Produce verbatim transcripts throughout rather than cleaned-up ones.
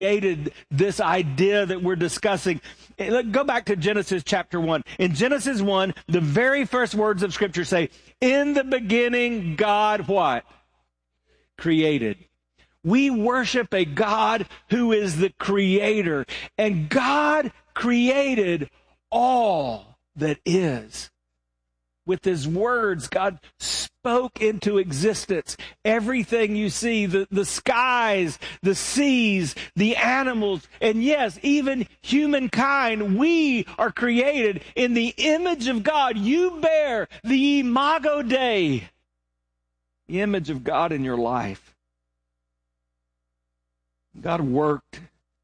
created this idea that we're discussing. Look, go back to Genesis chapter one. In Genesis one, the very first words of Scripture say, in the beginning, God what? Created. We worship a God who is the creator, and God created all that is. With his words, God spoke into existence everything you see, the, the skies, the seas, the animals, and yes, even humankind. We are created in the image of God. You bear the imago Dei, the image of God in your life. God worked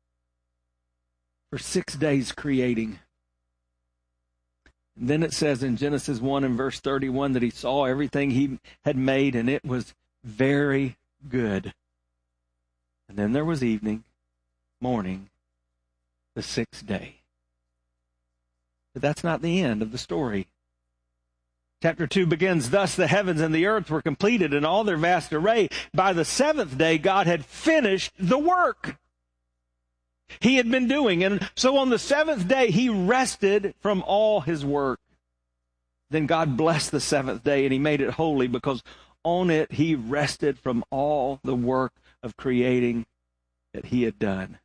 for six days creating. And then it says in Genesis one and verse thirty-one that he saw everything he had made, and it was very good. And then there was evening, morning, the sixth day. But that's not the end of the story. Chapter two begins, thus the heavens and the earth were completed in all their vast array. By the seventh day, God had finished the work he had been doing. And so on the seventh day, he rested from all his work. Then God blessed the seventh day, and he made it holy, because on it he rested from all the work of creating that he had done.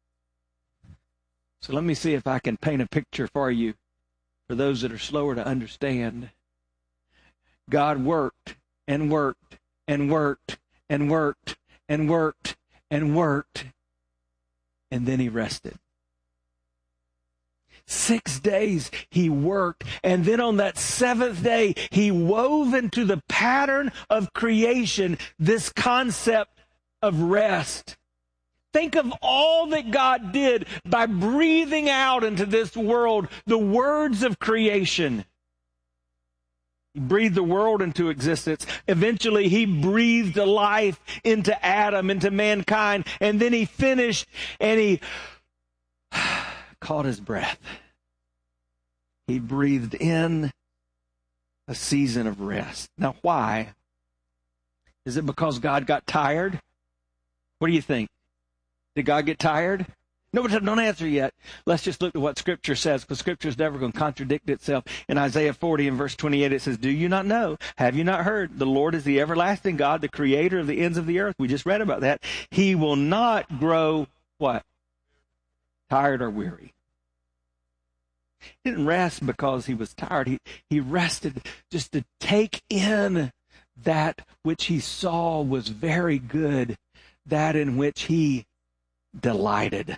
So let me see if I can paint a picture for you, for those that are slower to understand. God worked and worked and worked and worked and worked and worked, and then he rested. Six days he worked, and then on that seventh day, he wove into the pattern of creation this concept of rest. Think of all that God did by breathing out into this world the words of creation. He breathed the world into existence. Eventually, he breathed life into Adam, into mankind. And then he finished and he caught his breath. He breathed in a season of rest. Now, why? Is it because God got tired? What do you think? Did God get tired? No, don't answer yet. Let's just look at what Scripture says, because Scripture is never going to contradict itself. In Isaiah forty and verse twenty-eight, it says, do you not know? Have you not heard? The Lord is the everlasting God, the creator of the ends of the earth. We just read about that. He will not grow, what? Tired or weary. He didn't rest because he was tired. He, he rested just to take in that which he saw was very good, that in which he delighted.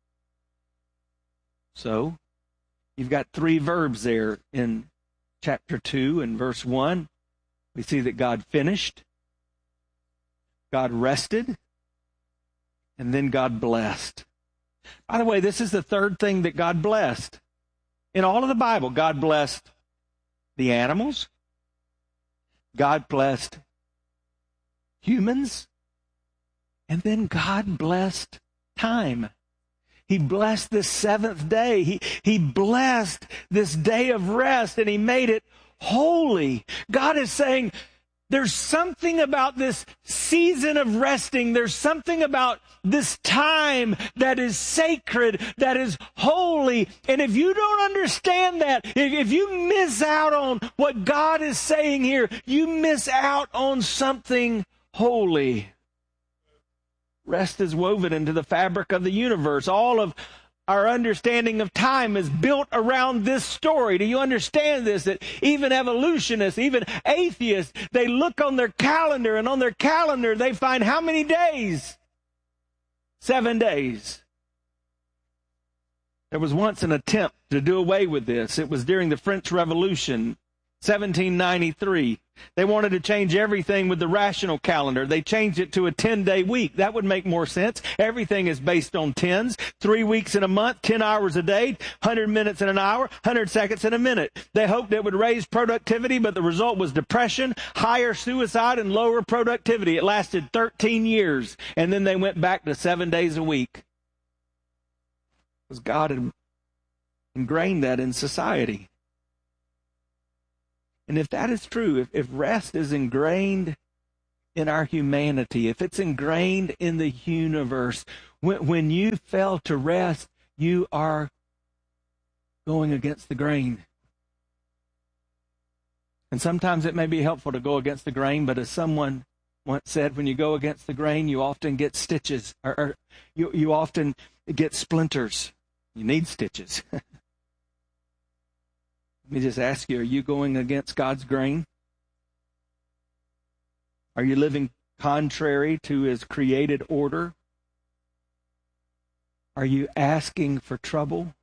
So, you've got three verbs there in chapter two and verse one. We see that God finished, God rested, and then God blessed. By the way, this is the third thing that God blessed. In all of the Bible, God blessed the animals, God blessed humans, and then God blessed time. He blessed this seventh day. He, he blessed this day of rest, and he made it holy. God is saying, there's something about this season of resting. There's something about this time that is sacred, that is holy. And if you don't understand that, if, if you miss out on what God is saying here, you miss out on something holy. Rest is woven into the fabric of the universe. All of our understanding of time is built around this story. Do you understand this? That even evolutionists, even atheists, they look on their calendar, and on their calendar they find how many days? Seven days. There was once an attempt to do away with this. It was during the French Revolution, seventeen ninety-three. They wanted to change everything with the rational calendar. They changed it to a ten-day week. That would make more sense. Everything is based on tens. Three weeks in a month, ten hours a day, one hundred minutes in an hour, one hundred seconds in a minute. They hoped it would raise productivity, but the result was depression, higher suicide, and lower productivity. It lasted thirteen years, and then they went back to seven days a week. Because God had ingrained that in society. And if that is true, if, if rest is ingrained in our humanity, if it's ingrained in the universe, When, when you fail to rest, you are going against the grain. And sometimes it may be helpful to go against the grain, but as someone once said, when you go against the grain, you often get stitches, or, or you, you often get splinters. You need stitches. Let me just ask you, are you going against God's grain? Are you living contrary to his created order? Are you asking for trouble?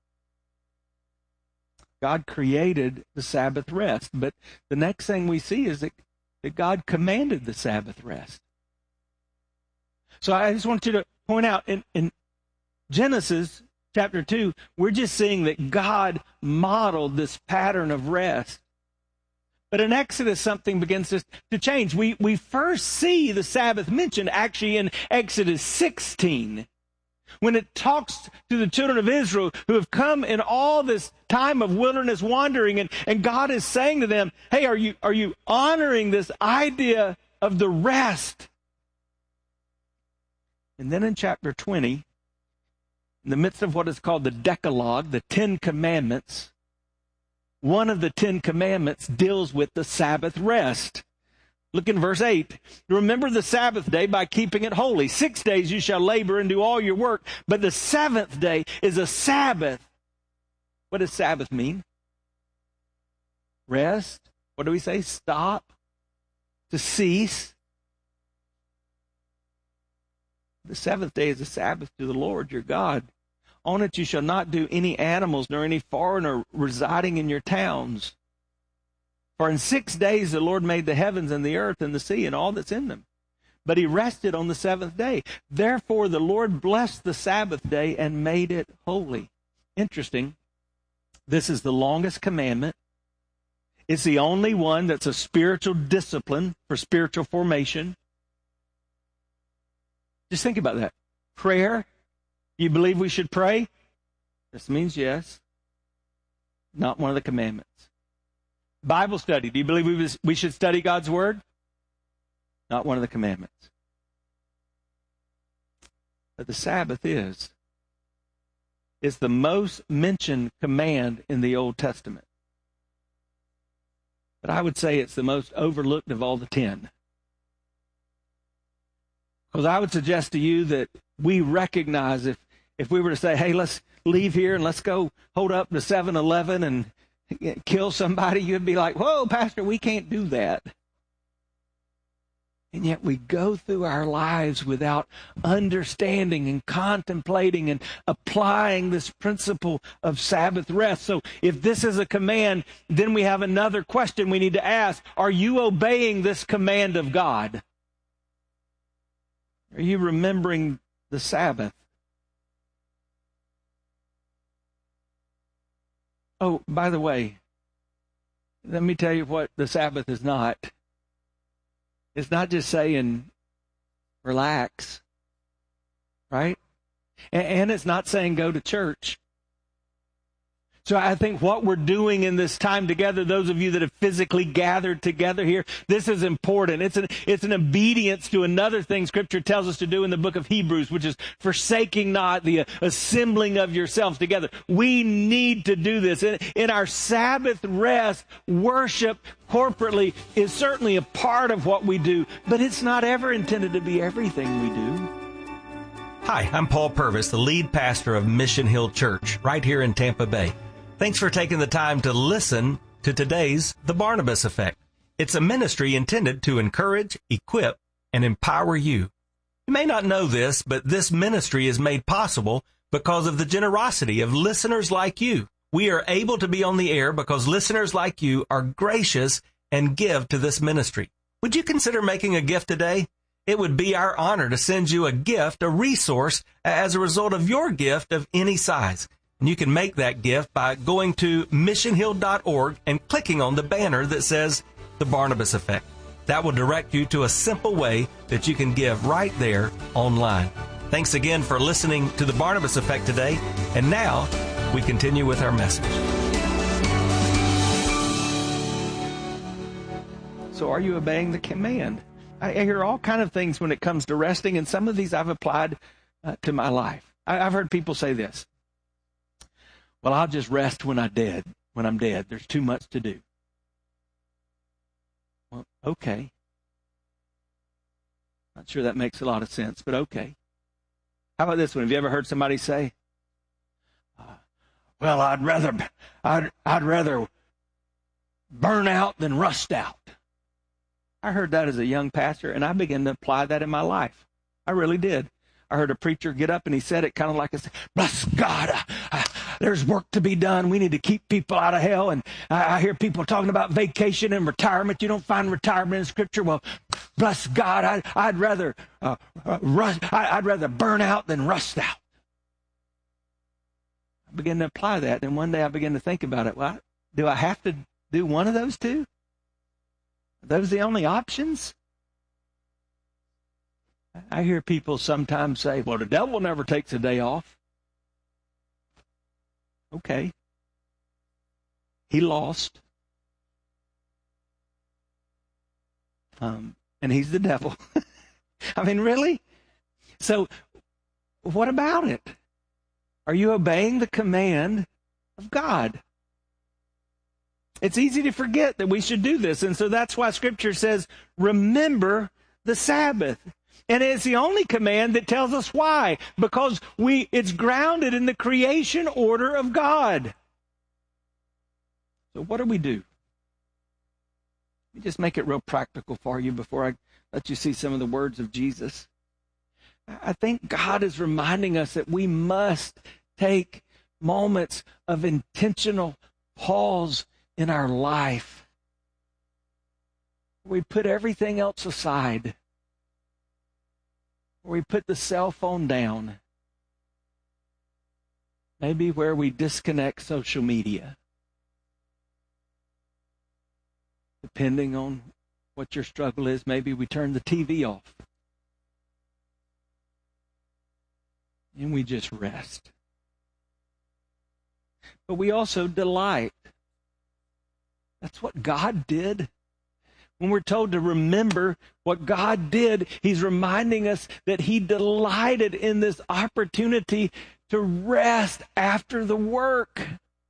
God created the Sabbath rest, but the next thing we see is that, that God commanded the Sabbath rest. So I just want you to point out, in, in Genesis chapter two, we're just seeing that God modeled this pattern of rest. But in Exodus, something begins to, to change. We, we first see the Sabbath mentioned actually in Exodus sixteen. When it talks to the children of Israel who have come in all this time of wilderness wandering, and, and God is saying to them, hey, are you, are you honoring this idea of the rest? And then in chapter twenty, in the midst of what is called the Decalogue, the Ten Commandments, one of the Ten Commandments deals with the Sabbath rest. Look in verse eight. Remember the Sabbath day by keeping it holy. Six days you shall labor and do all your work, but the seventh day is a Sabbath. What does Sabbath mean? Rest. What do we say? Stop. To cease. The seventh day is a Sabbath to the Lord your God. On it you shall not do any animals nor any foreigner residing in your towns. For in six days the Lord made the heavens and the earth and the sea and all that's in them. But he rested on the seventh day. Therefore the Lord blessed the Sabbath day and made it holy. Interesting. This is the longest commandment. It's the only one that's a spiritual discipline for spiritual formation. Just think about that. Prayer. You believe we should pray? This means yes. Not one of the commandments. Bible study. Do you believe we, we should study God's Word? Not one of the commandments. But the Sabbath is. It's the most mentioned command in the Old Testament. But I would say it's the most overlooked of all the ten. Because I would suggest to you that we recognize if, if we were to say, hey, let's leave here and let's go hold up to seven eleven and kill somebody, you'd be like, whoa, Pastor, we can't do that. And yet we go through our lives without understanding and contemplating and applying this principle of Sabbath rest. So if this is a command, then we have another question we need to ask. Are you obeying this command of God? Are you remembering the Sabbath? Oh, by the way, let me tell you what the Sabbath is not. It's not just saying, relax, right? And it's not saying go to church. So I think what we're doing in this time together, those of you that have physically gathered together here, this is important. It's an, it's an obedience to another thing Scripture tells us to do in the book of Hebrews, which is forsaking not the assembling of yourselves together. We need to do this. In, in our Sabbath rest, worship corporately is certainly a part of what we do, but it's not ever intended to be everything we do. Hi, I'm Paul Purvis, the lead pastor of Mission Hill Church, right here in Tampa Bay. Thanks for taking the time to listen to today's The Barnabas Effect. It's a ministry intended to encourage, equip, and empower you. You may not know this, but this ministry is made possible because of the generosity of listeners like you. We are able to be on the air because listeners like you are gracious and give to this ministry. Would you consider making a gift today? It would be our honor to send you a gift, a resource, as a result of your gift of any size. And you can make that gift by going to mission hill dot org and clicking on the banner that says The Barnabas Effect. That will direct you to a simple way that you can give right there online. Thanks again for listening to The Barnabas Effect today. And now we continue with our message. So are you obeying the command? I hear all kind of things when it comes to resting, and some of these I've applied uh, to my life. I, I've heard people say this. Well, I'll just rest when I'm dead. When I'm dead, there's too much to do. Well, okay. Not sure that makes a lot of sense, but okay. How about this one? Have you ever heard somebody say, uh, well, I'd rather, I'd, I'd rather burn out than rust out. I heard that as a young pastor, and I began to apply that in my life. I really did. I heard a preacher get up, and he said it kind of like, a, bless God, uh, uh, there's work to be done. We need to keep people out of hell. And I, I hear people talking about vacation and retirement. You don't find retirement in Scripture. Well, bless God, I, I'd rather uh, uh, rust, I, I'd rather burn out than rust out. I began to apply that, and one day I began to think about it. Well, do I have to do one of those two? Are those the only options? I hear people sometimes say, well, the devil never takes a day off. Okay. He lost. Um, and he's the devil. I mean, really? So what about it? Are you obeying the command of God? It's easy to forget that we should do this. And so that's why Scripture says, remember the Sabbath. And it's the only command that tells us why. Because we it's grounded in the creation order of God. So what do we do? Let me just make it real practical for you before I let you see some of the words of Jesus. I think God is reminding us that we must take moments of intentional pause in our life. We put everything else aside. We put the cell phone down. Maybe where we disconnect social media. Depending on what your struggle is, maybe we turn the T V off. And we just rest. But we also delight. That's what God did. When we're told to remember what God did, He's reminding us that He delighted in this opportunity to rest after the work.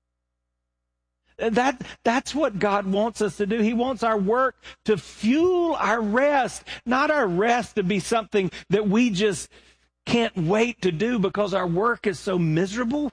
That, that's what God wants us to do. He wants our work to fuel our rest, not our rest to be something that we just can't wait to do because our work is so miserable.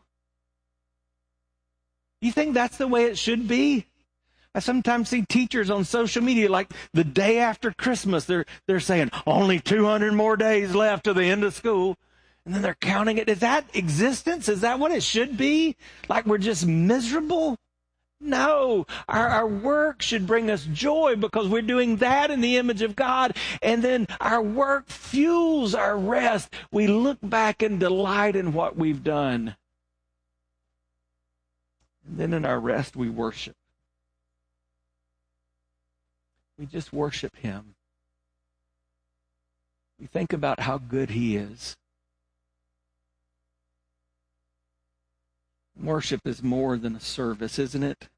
You think that's the way it should be? I sometimes see teachers on social media, like the day after Christmas, they're they're saying, only two hundred more days left to the end of school. And then they're counting it. Is that existence? Is that what it should be? Like we're just miserable? No. Our, our work should bring us joy because we're doing that in the image of God. And then our work fuels our rest. We look back and delight in what we've done. And then in our rest, we worship. We just worship Him. We think about how good He is. Worship is more than a service, isn't it?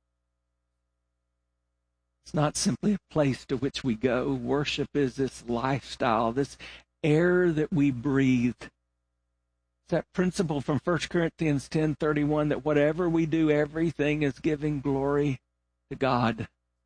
It's not simply a place to which we go. Worship is this lifestyle, this air that we breathe. It's that principle from First Corinthians ten thirty-one that whatever we do, everything is giving glory to God.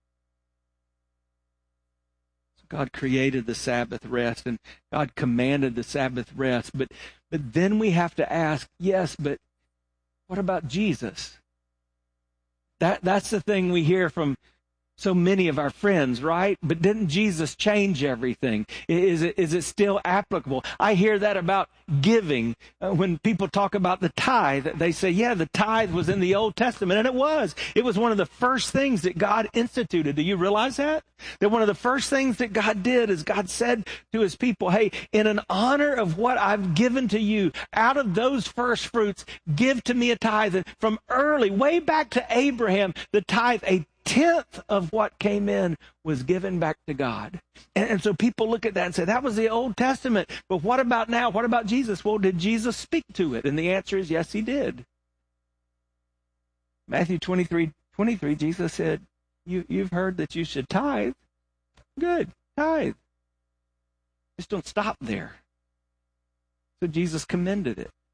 God created the Sabbath rest, and God commanded the Sabbath rest. But, but then we have to ask, yes, but what about Jesus? That, that's the thing we hear from so many of our friends, right? But didn't Jesus change everything? Is it, is it still applicable? I hear that about giving. Uh, when people talk about the tithe, they say, yeah, the tithe was in the Old Testament, and it was. It was one of the first things that God instituted. Do you realize that? That one of the first things that God did is God said to His people, hey, in an honor of what I've given to you, out of those first fruits, give to me a tithe. And from early, way back to Abraham, the tithe, a tenth of what came in was given back to God. And, and so people look at that and say, that was the Old Testament. But what about now? What about Jesus? Well, did Jesus speak to it? And the answer is yes, He did. Matthew twenty-three twenty-three, Jesus said, you, you've heard that you should tithe. Good, tithe. Just don't stop there. So Jesus commended it.